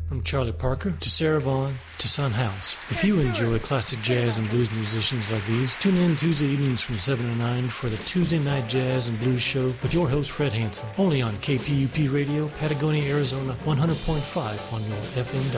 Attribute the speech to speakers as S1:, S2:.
S1: From Charlie Parker to Sarah Vaughan to Son House. If you enjoy classic jazz and blues musicians like these, tune in Tuesday evenings from 7 to 9 for the Tuesday Night Jazz and Blues Show with your host Fred Hansen. Only on KPUP Radio, Patagonia, Arizona, 100.5 on your FM dial.